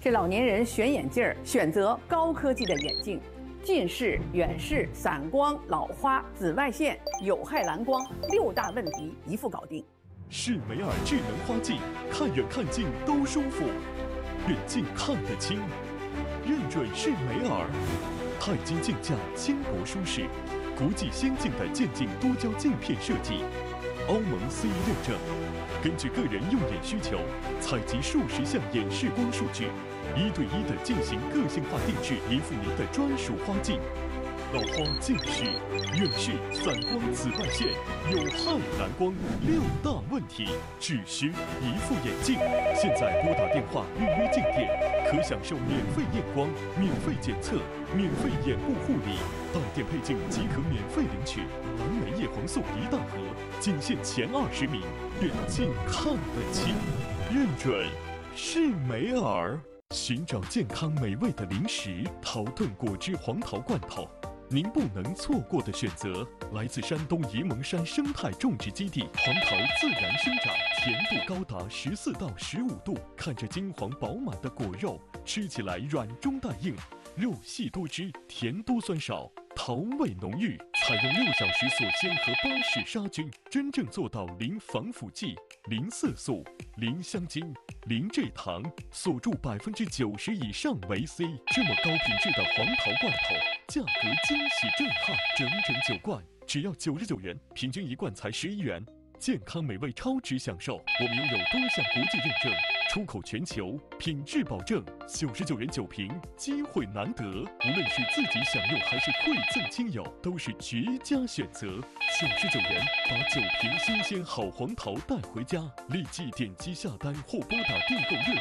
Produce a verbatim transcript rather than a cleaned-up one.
这老年人选眼镜儿，选择高科技的眼镜，近视、远视、散光、老花、紫外线、有害蓝光六大问题一副搞定。 适美尔智能花镜，看远看近都舒服，远近看得清，认准是美尔。钛金镜架轻薄舒适，国际先进的渐进多焦镜片设计，欧盟 C E 认证。根据个人用眼需求，采集数十项眼视光数据，一对一的进行个性化定制，一副您的专属花镜。老花、近视、远视、散光、紫外线、有害蓝光六大问题，只需一副眼镜。现在拨打电话预约镜店，可享受免费验光、免费检测、免费眼部护理，到店配镜即可免费领取蓝莓叶黄素一大盒，仅限前二十名。远近看得清，认准是美尔。寻找健康美味的零食，桃顿果汁黄桃罐头。您不能错过的选择，来自山东沂蒙山生态种植基地，黄桃自然生长，甜度高达十四到十五度，看着金黄饱满的果肉，吃起来软中带硬，肉细多汁，甜多酸少，桃味浓郁，采用六小时锁鲜和巴氏杀菌，真正做到零防腐剂、零色素、零香精、零蔗糖，锁住百分之九十以上维 C。这么高品质的黄桃罐头，价格惊喜震撼，整整九罐，只要九十九元，平均一罐才十一元，健康美味超值享受。我们拥有多项国际认证，出口全球，品质保证。九十九元九瓶，机会难得，无论是自己享用还是馈赠亲友，都是绝佳选择。九十九元，把九瓶新鲜好黄桃带回家，立即点击下单或拨打订购热